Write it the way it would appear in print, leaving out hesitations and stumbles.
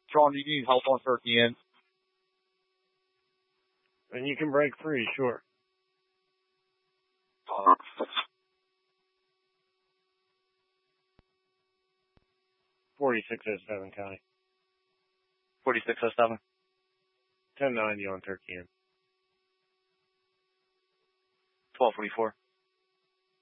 Sean, do you need help on Turkey Inn? And you can break free, sure. 4607 County. 4607. 1090 on Turkey Inn. 1244.